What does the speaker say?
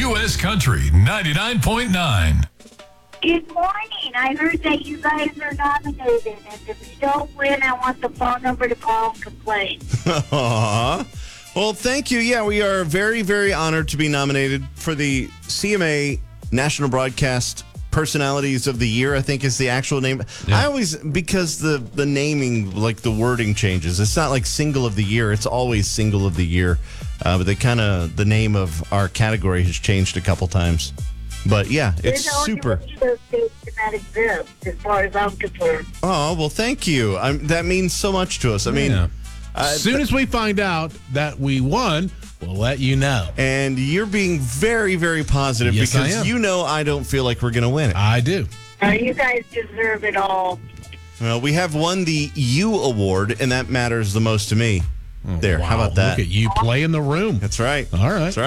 U.S. Country 99.9. Good morning. I heard that you guys are nominated, and if you don't win, I want the phone number to call and complain. Aww. Well, thank you. Yeah, we are very, very honored to be nominated for the CMA National Broadcast Personalities of the Year, I think is the actual name. Yeah. I always, because the naming, like the wording changes. It's not like Single of the Year. It's always Single of the Year. But the name of our category has changed a couple times. But yeah, it's super. There's only one of those states that exist, as far as I'm concerned. Oh, well, thank you. That means so much to us. I mean, as soon as we find out that we won, we'll let you know. And you're being very, very positive Yes, I because am. you know I don't feel like we're going to win it. I do. You guys deserve it all. Well, we have won the U Award, and that matters the most to me. There, Wow, how about that? Look at you playing the room. That's right. All right. That's right.